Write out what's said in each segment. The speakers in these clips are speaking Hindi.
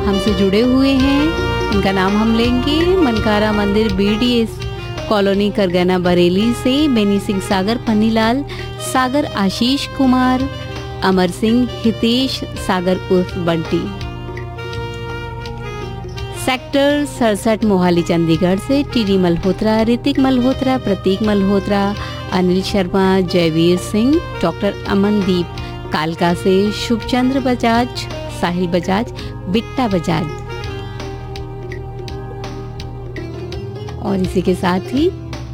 हमसे जुड़े हुए हैं। इनका नाम हम लेंगे। मनकारा मंदिर BDS कॉलोनी करगना बरेली से बेनी सिंह सागर, पन्नीलाल सागर, आशीष कुमार, अमर सिंह, हितेश सागर उर्फ बंटी। सेक्टर 67 मोहाली चंडीगढ़ से टीडी मल्होत्रा, ऋतिक मल्होत्रा, प्रतीक मल्होत्रा, अनिल शर्मा, जयवीर सिंह, डॉक्टर अमनदीप कालका से शुभचंद्र बजाज, साहिल बजाज, बिट्टा बजाज। और इसी के साथ ही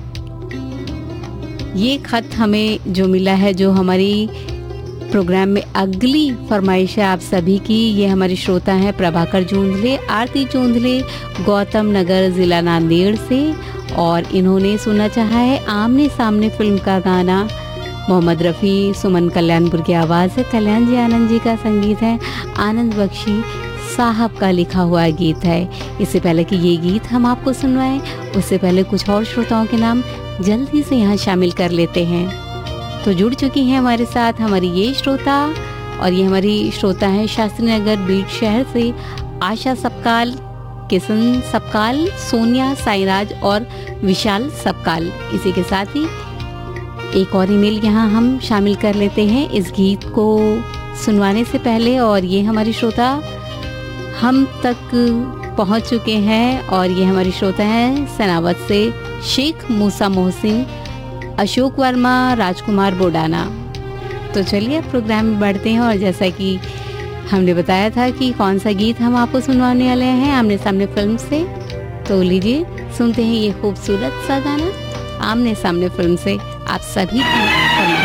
ये खत हमें जो मिला है, जो हमारी प्रोग्राम में अगली फरमाइश है आप सभी की। ये हमारे श्रोता हैं प्रभाकर जोंधले, आरती जोंधले, गौतम नगर जिला नांदेड़ से, और इन्होंने सुनना चाहा है आमने सामने फिल्म का गाना। मोहम्मद रफ़ी, सुमन कल्याणपुर की आवाज़ है, कल्याण जी आनंद जी का संगीत है, आनंद बख्शी साहब का लिखा हुआ गीत है। इससे पहले कि ये गीत हम आपको सुनवाएं, उससे पहले कुछ और श्रोताओं के नाम जल्दी से यहाँ शामिल कर लेते हैं। तो जुड़ चुकी हैं हमारे साथ हमारी ये श्रोता, और ये हमारी श्रोता हैं शास्त्री नगर बीट शहर से आशा सपकाल, किशन सपकाल, सोनिया साईराज और विशाल सपकाल। इसी के साथ ही एक और ईमेल यहाँ हम शामिल कर लेते हैं इस गीत को सुनवाने से पहले। और ये हमारी श्रोता हम तक पहुँच चुके हैं, और ये हमारी श्रोता हैं सनावत से शेख मूसा मोहसिन, अशोक वर्मा, राजकुमार बोडाना। तो चलिए अब प्रोग्राम में बढ़ते हैं, और जैसा कि हमने बताया था कि कौन सा गीत हम आपको सुनवाने वाले हैं आमने सामने फिल्म से, तो लीजिए सुनते हैं ये खूबसूरत सा गाना आमने सामने फिल्म से आप सभी की